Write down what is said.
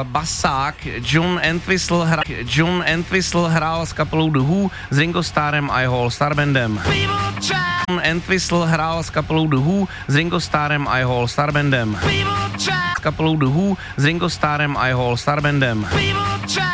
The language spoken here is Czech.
basák John Entwistle hrál s kapelou The Who, s Ringo Starrem a jeho All Star Bandem. John Entwistle hrál s kapelou The Who, s Ringo Starrem a jeho All Star Bandem. S kapelou The Who, s Ringo Starrem a jeho All Star Bandem.